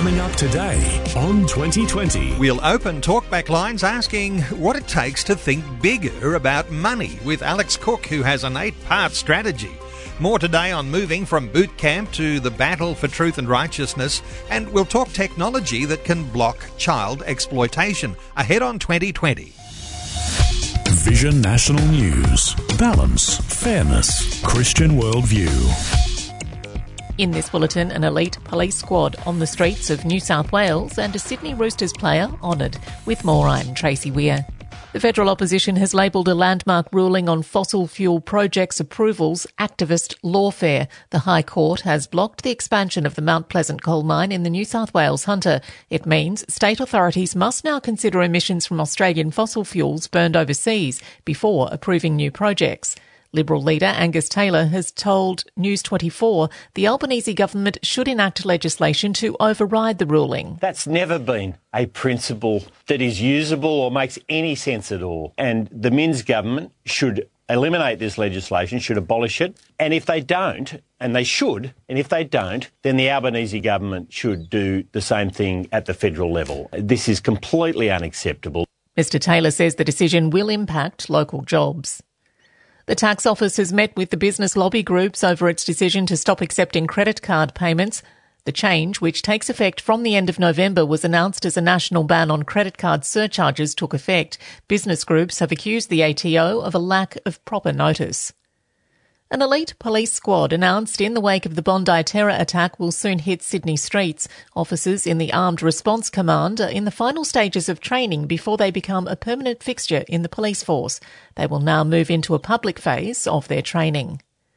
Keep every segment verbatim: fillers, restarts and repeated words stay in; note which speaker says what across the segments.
Speaker 1: Coming up today on twenty twenty.
Speaker 2: We'll open talkback lines asking what it takes to think bigger about money with Alex Cook, who has an eight-part strategy. More today on moving from boot camp to the battle for truth and righteousness, and we'll talk technology that can block child exploitation. Ahead on twenty twenty.
Speaker 1: Vision National News. Balance, fairness, Christian worldview.
Speaker 3: In this bulletin, an elite police squad on the streets of New South Wales and a Sydney Roosters player honoured. With more, I'm Tracy Weir. The federal opposition has labelled a landmark ruling on fossil fuel projects approvals activist lawfare. The High Court has blocked the expansion of the Mount Pleasant coal mine in the New South Wales Hunter. It means state authorities must now consider emissions from Australian fossil fuels burned overseas before approving new projects. Liberal leader Angus Taylor has told News twenty-four the Albanese government should enact legislation to override the ruling.
Speaker 4: That's never been a principle that is usable or makes any sense at all. And the Minns government should eliminate this legislation, should abolish it. And if they don't, and they should, and if they don't, then the Albanese government should do the same thing at the federal level. This is completely unacceptable.
Speaker 3: Mister Taylor says the decision will impact local jobs. The tax office has met with the business lobby groups over its decision to stop accepting credit card payments. The change, which takes effect from the end of November, was announced as a national ban on credit card surcharges took effect. Business groups have accused the A T O of a lack of proper notice. An elite police squad announced in the wake of the Bondi terror attack will soon hit Sydney streets. Officers in the Armed Response Command are in the final stages of training before they become a permanent fixture in the police force. They will now move into a public phase of their training.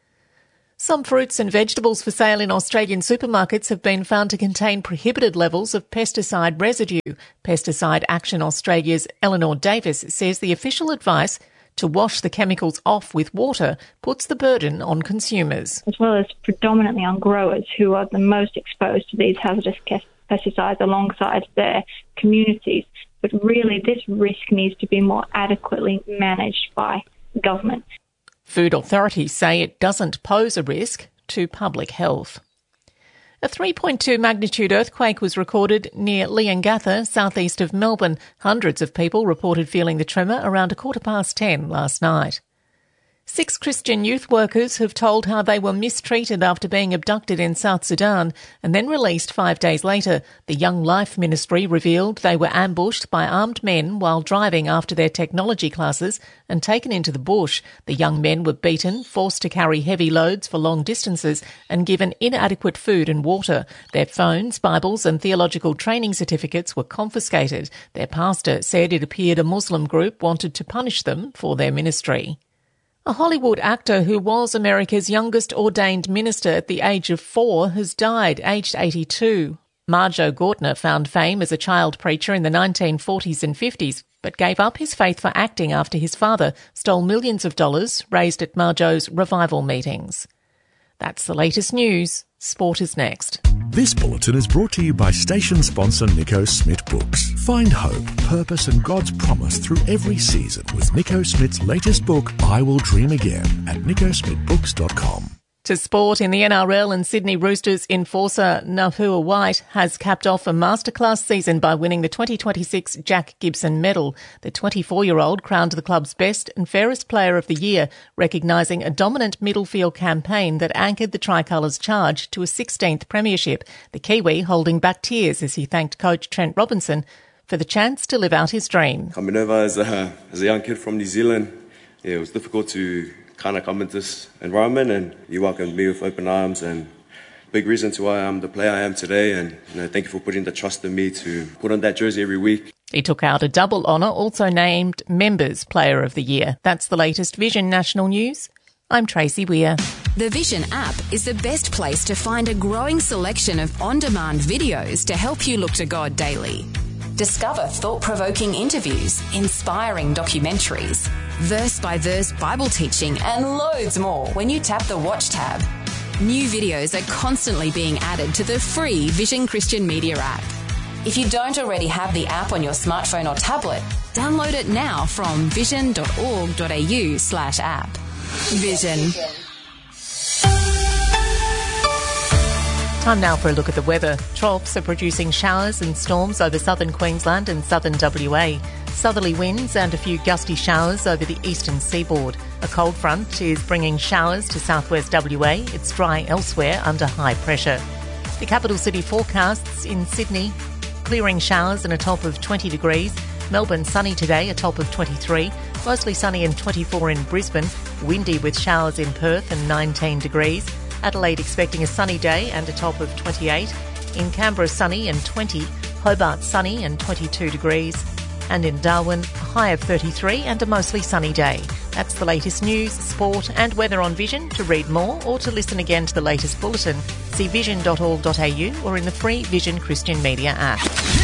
Speaker 3: Some fruits and vegetables for sale in Australian supermarkets have been found to contain prohibited levels of pesticide residue. Pesticide Action Australia's Eleanor Davis says the official advice to wash the chemicals off with water puts the burden on consumers.
Speaker 5: As well as predominantly on growers who are the most exposed to these hazardous pesticides alongside their communities. But really this risk needs to be more adequately managed by government.
Speaker 3: Food authorities say it doesn't pose a risk to public health. A three point two magnitude earthquake was recorded near Leongatha, southeast of Melbourne. Hundreds of people reported feeling the tremor around a quarter past ten last night. Six Christian youth workers have told how they were mistreated after being abducted in South Sudan and then released five days later. The Young Life Ministry revealed they were ambushed by armed men while driving after their technology classes and taken into the bush. The young men were beaten, forced to carry heavy loads for long distances and given inadequate food and water. Their phones, Bibles and theological training certificates were confiscated. Their pastor said it appeared a Muslim group wanted to punish them for their ministry. A Hollywood actor who was America's youngest ordained minister at the age of four has died, aged eighty-two. Marjo Gortner found fame as a child preacher in the nineteen forties and fifties, but gave up his faith for acting after his father stole millions of dollars raised at Marjo's revival meetings. That's the latest news. Sport is next.
Speaker 1: This bulletin is brought to you by station sponsor Nico Smith Books. Find hope, purpose and God's promise through every season with Nico Smith's latest book, I Will Dream Again, at nico smith books dot com.
Speaker 3: To sport, in the N R L, and Sydney Roosters enforcer Nahua White has capped off a masterclass season by winning the twenty twenty-six Jack Gibson Medal. The twenty-four-year-old crowned the club's best and fairest player of the year, recognising a dominant middle-field campaign that anchored the Tricolour's charge to a sixteenth premiership. The Kiwi holding back tears as he thanked coach Trent Robinson for the chance to live out his dream.
Speaker 6: Coming over as a, as a young kid from New Zealand, yeah, it was difficult to kind of come into this environment, and you welcomed me with open arms, and big reason to why I'm the player I am today. And you know, thank you for putting the trust in me to put on that jersey every week.
Speaker 3: He took out a double honour, also named Members Player of the Year. That's the latest Vision National News. I'm Tracy Weir.
Speaker 7: The Vision app is the best place to find a growing selection of on-demand videos to help you look to God daily. Discover thought-provoking interviews, inspiring documentaries, verse-by-verse Bible teaching, and loads more when you tap the Watch tab. New videos are constantly being added to the free Vision Christian Media app. If you don't already have the app on your smartphone or tablet, download it now from vision dot org dot a u slash app. Vision.
Speaker 3: Time now for a look at the weather. Troughs are producing showers and storms over southern Queensland and southern W A. Southerly winds and a few gusty showers over the eastern seaboard. A cold front is bringing showers to southwest W A. It's dry elsewhere under high pressure. The capital city forecasts in Sydney, clearing showers and a top of twenty degrees. Melbourne sunny today, a top of twenty-three. Mostly sunny and twenty-four in Brisbane. Windy with showers in Perth and nineteen degrees. Adelaide expecting a sunny day and a top of twenty-eight. In Canberra sunny and twenty. Hobart sunny and twenty-two degrees. And in Darwin, a high of thirty-three and a mostly sunny day. That's the latest news, sport and weather on Vision. To read more or to listen again to the latest bulletin, see vision dot org dot a u or in the free Vision Christian Media app.